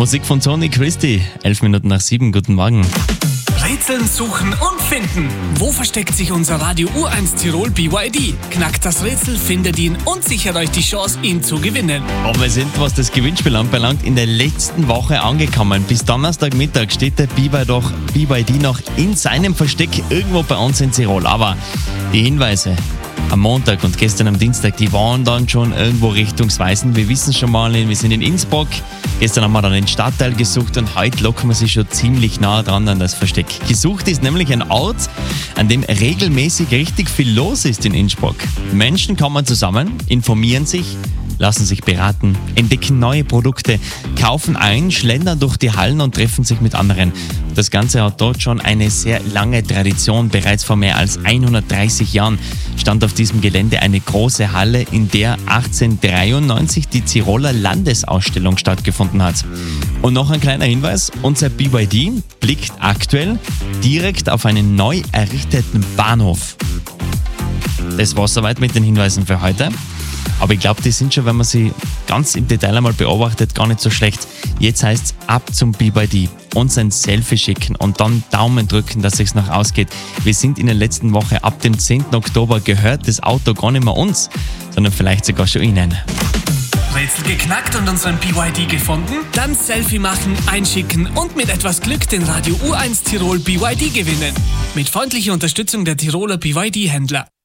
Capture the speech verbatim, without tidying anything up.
Musik von Tony Christie, elf Minuten nach sieben, guten Morgen. Rätseln, suchen und finden. Wo versteckt sich unser Radio U eins Tirol B Y D? Knackt das Rätsel, findet ihn und sichert euch die Chance, ihn zu gewinnen. Aber wir sind, was das Gewinnspiel anbelangt, in der letzten Woche angekommen. Bis Donnerstagmittag steht der B Y D noch in seinem Versteck irgendwo bei uns in Tirol. Aber die Hinweise am Montag und gestern am Dienstag, die waren dann schon irgendwo richtungsweisend. Wir wissen schon mal, wir sind in Innsbruck. Gestern haben wir dann den Stadtteil gesucht und heute locken wir sich schon ziemlich nah dran an das Versteck. Gesucht ist nämlich ein Ort, an dem regelmäßig richtig viel los ist in Innsbruck. Menschen kommen zusammen, informieren sich, lassen sich beraten, entdecken neue Produkte, kaufen ein, schlendern durch die Hallen und treffen sich mit anderen. Das Ganze hat dort schon eine sehr lange Tradition. Bereits vor mehr als hundertdreißig Jahren stand auf diesem Gelände eine große Halle, in der achtzehnhundertdreiundneunzig die Tiroler Landesausstellung stattgefunden hat. Und noch ein kleiner Hinweis, unser B Y D blickt aktuell direkt auf einen neu errichteten Bahnhof. Das war's soweit mit den Hinweisen für heute. Aber ich glaube, die sind schon, wenn man sie ganz im Detail einmal beobachtet, gar nicht so schlecht. Jetzt heißt es ab zum B Y D, uns ein Selfie schicken und dann Daumen drücken, dass es noch ausgeht. Wir sind in der letzten Woche, ab dem zehnten Oktober, gehört das Auto gar nicht mehr uns, sondern vielleicht sogar schon Ihnen. Rätsel geknackt und unseren B Y D gefunden? Dann Selfie machen, einschicken und mit etwas Glück den Radio U eins Tirol B Y D gewinnen. Mit freundlicher Unterstützung der Tiroler B Y D-Händler.